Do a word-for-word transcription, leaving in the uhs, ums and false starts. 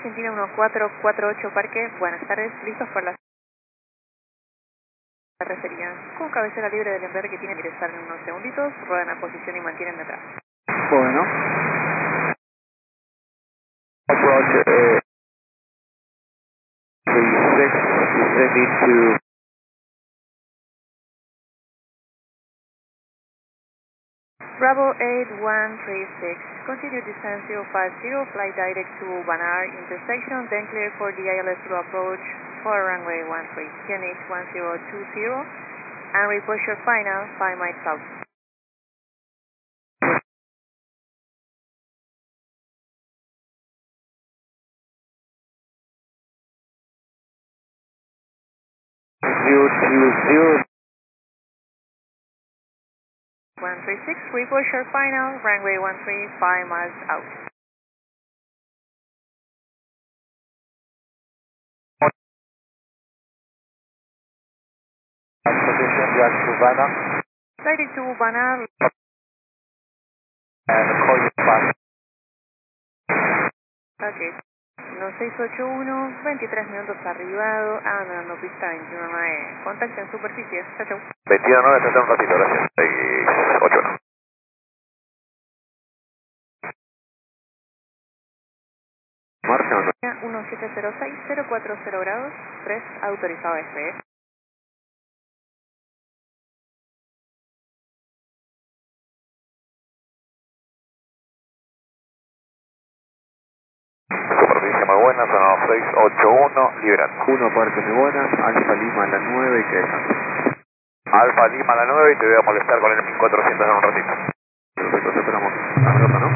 Argentina uno cuatro cuatro ocho Parque, buenas tardes, listos por la referida. Con cabecera libre del embrague que tiene que ingresar en unos segunditos, ruedan a posición y mantienen detrás. Bueno. Approach eh, three six, descending to Bravo eight one three six, continue descent zero five zero, fly direct to Banar intersection, then clear for the I L S through approach for runway one three, G N H one zero two zero, and report your final five miles south. zero two zero. one three six, report your final, runway one three, five miles out. Position just to Vanna Direct to Banar, and call you back. ok. uno seis ocho uno, veintitrés minutos arribado, abandonando pista veintiuno nueve. Contacto en superficie. Chau, chau. veintiuno nueve, hasta un ratito, gracias. seis ocho uno. Marcha o no. uno siete cero seis, cero cuatro cero grados, tres autorizado despegue. Superficie muy buena, zona seis ocho uno, liberando. uno Parque muy buena, Alfa Lima a la nueve y que descanse. Alfa Lima a la nueve y te voy a molestar con el mil cuatrocientos en un ratito. Perfecto, te esperamos. Hasta ¿no?